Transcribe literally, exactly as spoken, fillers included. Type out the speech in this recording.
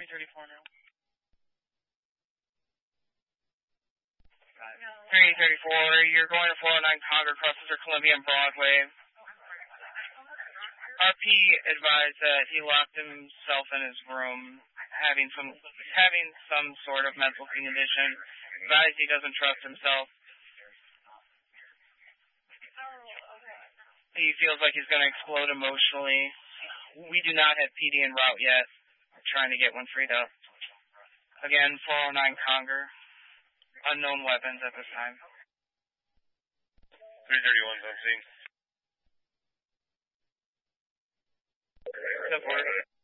thirty-four now. three thirty-four, you're going to four oh nine Concord, crosses Columbia and Broadway. R P advised that he locked himself in his room, having some having some sort of mental condition. Advised he doesn't trust himself. He feels like he's going to explode emotionally. We do not have P D en route yet. We're trying to get one freed up. Again, four oh nine Conger. Unknown weapons at this time. three thirty-one's on scene. Step forward.